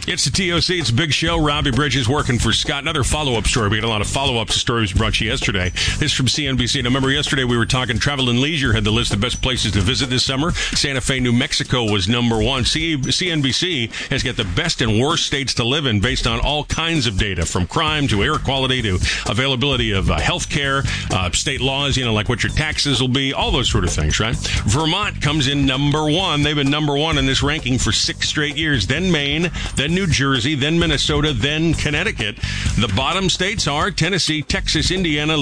It's the TOC. It's a big show. Robbie Bridges working for Scott. Another follow-up story. We had a lot of follow-up stories brought you yesterday. This from CNBC. Now, remember yesterday we were talking Travel and Leisure had the list of best places to visit this summer. Santa Fe, New Mexico was number one. CNBC has got the best and worst states to live in based on all kinds of data, from crime to air quality to availability of health care, state laws, like what your taxes will be, all those sort of things, right? Vermont comes in number one. They've been number one in this ranking for 6 straight years. Then Maine, then New Jersey, then Minnesota, then Connecticut. The bottom states are Tennessee, Texas, Indiana,